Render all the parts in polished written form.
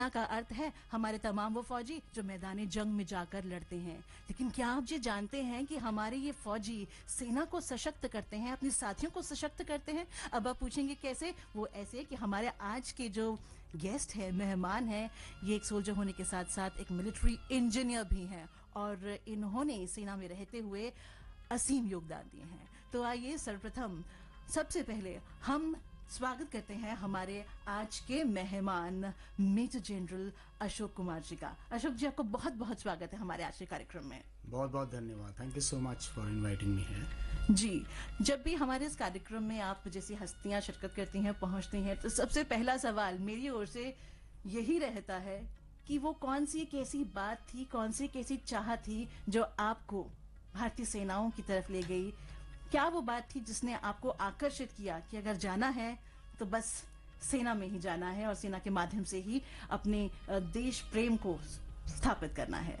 का अर्थ है हमारे तमाम वो फौजी जो मैदान जंग में जाकर लड़ते हैं। लेकिन क्या आप ये जानते हैं कि हमारे ये फौजी सेना को सशक्त करते हैं, अपने साथियों को सशक्त करते हैं? अब आप पूछेंगे कैसे? वो ऐसे कि हमारे आज के जो गेस्ट है, मेहमान है, ये एक सोल्जर होने के साथ साथ एक मिलिट्री इंजीनियर भी हैं और इन्होंने सेना में रहते हुए असीम योगदान दिए हैं। तो आइए सर्वप्रथम सबसे पहले हम स्वागत करते हैं हमारे आज के मेहमान मेजर जनरल अशोक कुमार जी का। अशोक जी, आपको बहुत बहुत स्वागत है हमारे आज के कार्यक्रम में। बहुत बहुत धन्यवाद। Thank you so much for inviting me here. जी, जब भी हमारे इस कार्यक्रम में आप जैसी हस्तियां शिरकत करती हैं, पहुंचती हैं, तो सबसे पहला सवाल मेरी ओर से यही रहता है कि वो कौन सी एक ऐसी बात थी, कौन सी एक ऐसी चाह थी जो आपको भारतीय सेनाओं की तरफ ले गई? क्या वो बात थी जिसने आपको आकर्षित किया कि अगर जाना है तो बस सेना में ही जाना है और सेना के माध्यम से ही अपने देश प्रेम को स्थापित करना है?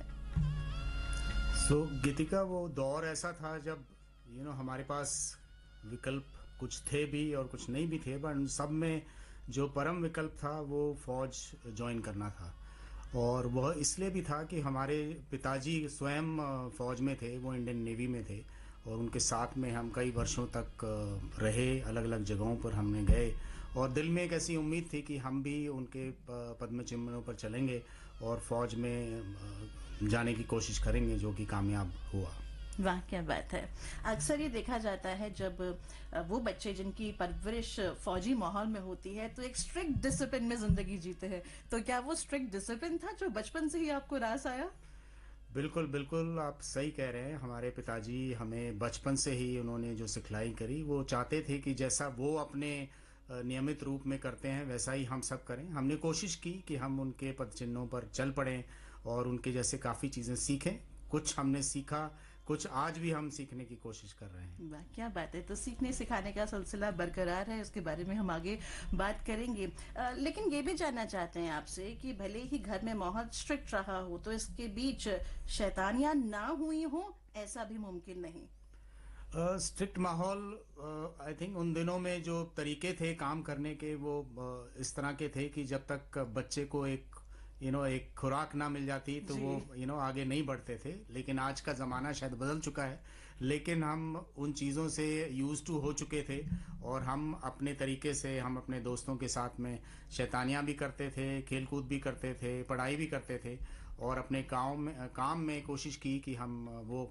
गीतिका, वो दौर ऐसा था जब हमारे पास विकल्प कुछ थे भी और कुछ नहीं भी थे, पर सब में जो परम विकल्प था वो फौज ज्वाइन करना था। और वह इसलिए भी था कि हमारे पिताजी स्वयं फौज में थे, वो इंडियन नेवी में थे और उनके साथ में हम कई वर्षों तक रहे, अलग अलग जगहों पर हमने गए और दिल में एक ऐसी उम्मीद थी कि हम भी उनके पद्म चिन्हों पर चलेंगे और फौज में जाने की कोशिश करेंगे, जो कि कामयाब हुआ। वाह, क्या बात है। अक्सर ये देखा जाता है जब वो बच्चे जिनकी परवरिश फौजी माहौल में होती है तो एक स्ट्रिक्ट डिसिप्लिन में जिंदगी जीते हैं। तो क्या वो स्ट्रिक्ट डिसिप्लिन था जो बचपन से ही आपको रास आया? बिल्कुल बिल्कुल, आप सही कह रहे हैं। हमारे पिताजी हमें बचपन से ही उन्होंने जो सिखलाई करी, वो चाहते थे कि जैसा वो अपने नियमित रूप में करते हैं वैसा ही हम सब करें। हमने कोशिश की कि हम उनके पद चिन्हों पर चल पड़ें और उनके जैसे काफ़ी चीज़ें सीखें। कुछ हमने सीखा, कुछ आज भी हम सीखने की कोशिश कर रहे हैं। वाह, क्या बात है। तो सीखने सिखाने का सिलसिला बरकरार है, उसके बारे में हम आगे बात करेंगे। लेकिन ये भी जानना चाहते हैं आपसे कि भले ही घर में माहौल स्ट्रिक्ट रहा हो तो इसके बीच शैतानियां ना हुई हो, ऐसा भी मुमकिन नहीं? स्ट्रिक्ट माहौल, आई थिंक उन दिनों में जो तरीके थे काम करने के वो इस तरह के थे कि जब तक बच्चे को एक एक खुराक ना मिल जाती तो वो आगे नहीं बढ़ते थे। लेकिन आज का ज़माना शायद बदल चुका है, लेकिन हम उन चीज़ों से यूज़ टू हो चुके थे और हम अपने तरीके से हम अपने दोस्तों के साथ में शैतानियाँ भी करते थे, खेलकूद भी करते थे, पढ़ाई भी करते थे और अपने काम में कोशिश की कि हम वो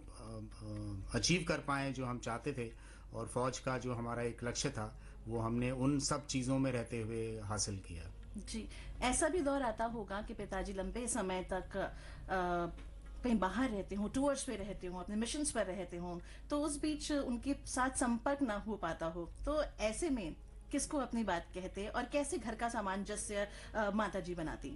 अचीव कर पाएँ जो हम चाहते थे। और फौज का जो हमारा एक लक्ष्य था वो हमने उन सब चीज़ों में रहते हुए हासिल किया। जी, ऐसा भी दौर आता होगा कि पिताजी लंबे समय तक कहीं बाहर रहते हों, टूर्स पे रहते हों, अपने मिशंस पर रहते हों, तो उस बीच उनके साथ संपर्क ना हो पाता हो, तो ऐसे में किसको अपनी बात कहते और कैसे घर का सामंजस्य माता जी बनाती?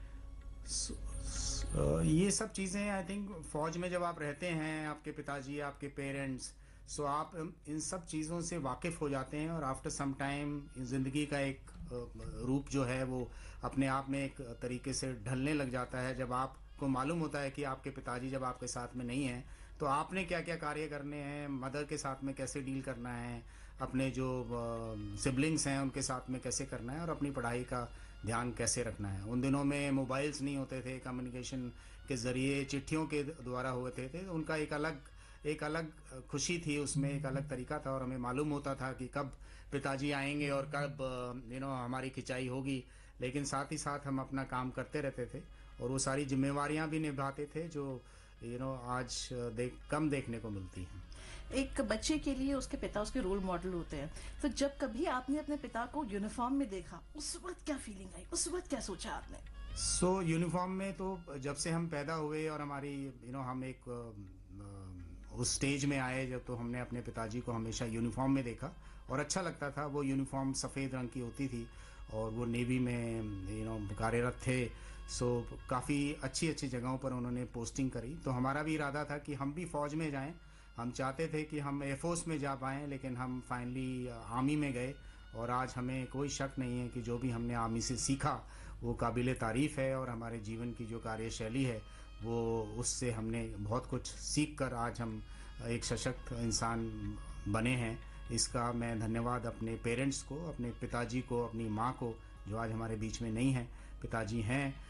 ये सब चीज़ें आई थिंक फौज में जब आप रहते हैं, आपके पिताजी, आपके पेरेंट्स, सो आप इन सब चीज़ों से वाकिफ़ हो जाते हैं और आफ्टर सम टाइम ज़िंदगी का एक रूप जो है वो अपने आप में एक तरीके से ढलने लग जाता है। जब आपको मालूम होता है कि आपके पिताजी जब आपके साथ में नहीं हैं तो आपने क्या क्या कार्य करने हैं, मदर के साथ में कैसे डील करना है, अपने जो सिबलिंग्स हैं उनके साथ में कैसे करना है और अपनी पढ़ाई का ध्यान कैसे रखना है। उन दिनों में मोबाइल्स नहीं होते थे, कम्युनिकेशन के ज़रिए चिट्ठियों के द्वारा होते थे। उनका एक अलग खुशी थी, उसमें एक अलग तरीका था और हमें मालूम होता था कि कब पिताजी आएंगे और कब हमारी खिंचाई होगी। लेकिन साथ ही साथ हम अपना काम करते रहते थे और वो सारी जिम्मेवारियां भी निभाते थे जो आज कम देखने को मिलती हैं। एक बच्चे के लिए उसके पिता उसके रोल मॉडल होते हैं, तो जब कभी आपने अपने पिता को यूनिफॉर्म में देखा, उस वक्त क्या फीलिंग आई, उस वक्त क्या सोचा आपने? यूनिफॉर्म में तो जब से हम पैदा हुए और हमारी हम एक उस स्टेज में आए जब, तो हमने अपने पिताजी को हमेशा यूनिफॉर्म में देखा और अच्छा लगता था। वो यूनिफॉर्म सफ़ेद रंग की होती थी और वो नेवी में कार्यरत थे। काफ़ी अच्छी अच्छी जगहों पर उन्होंने पोस्टिंग करी, तो हमारा भी इरादा था कि हम भी फ़ौज में जाएं। हम चाहते थे कि हम एयरफोर्स में जा पाएँ, लेकिन हम फाइनली आर्मी में गए और आज हमें कोई शक नहीं है कि जो भी हमने आर्मी से सीखा वो काबिल तारीफ़ है और हमारे जीवन की जो कार्यशैली है वो उससे हमने बहुत कुछ सीख कर आज हम एक सशक्त इंसान बने हैं। इसका मैं धन्यवाद अपने पेरेंट्स को, अपने पिताजी को, अपनी माँ को जो आज हमारे बीच में नहीं है, पिताजी हैं